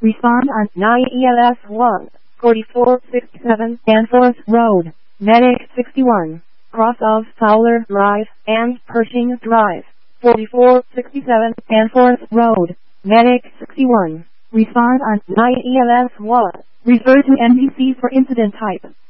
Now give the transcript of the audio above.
Respond on 9 ELS 1, 4467 Danforth Road, Medic 61, cross of Fowler Drive and Pershing Drive, 4467 Danforth Road, Medic 61. Respond on 9 ELS 1. Refer to NBC for incident type.